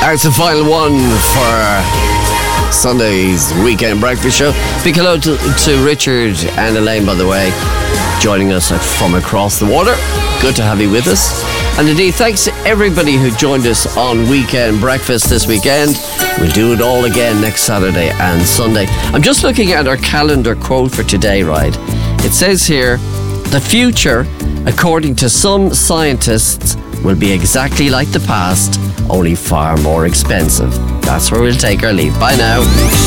It's the final one for Sunday's Weekend Breakfast Show. Big hello to Richard and Elaine, by the way, joining us from across the water. Good to have you with us. And indeed, thanks to everybody who joined us on Weekend Breakfast this weekend. We'll do it all again next Saturday and Sunday. I'm just looking at our calendar quote for today, right? It says here, the future, according to some scientists, will be exactly like the past, only far more expensive. That's where we'll take our leave. Bye now.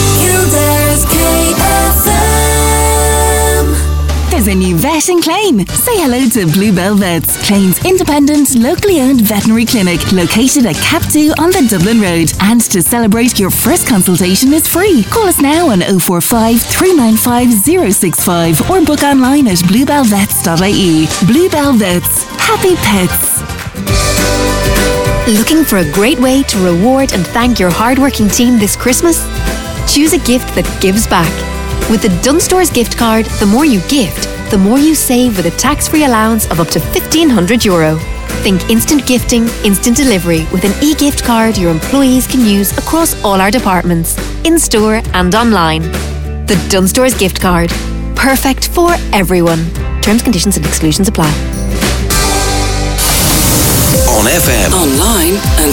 There's a new vet in Clane. Say hello to Bluebell Vets, Clane's independent, locally owned veterinary clinic located at Cap 2 on the Dublin Road. And to celebrate, your first consultation is free. Call us now on 045 395 065 or book online at bluebellvets.ie. Bluebell Vets. Happy pets. Looking for a great way to reward and thank your hardworking team this Christmas? Choose a gift that gives back. With the Dunnes Stores gift card, the more you gift, the more you save with a tax-free allowance of up to €1,500. Think instant gifting, instant delivery with an e-gift card your employees can use across all our departments, in-store and online. The Dunnes Stores gift card. Perfect for everyone. Terms, conditions and exclusions apply. On FM. Online and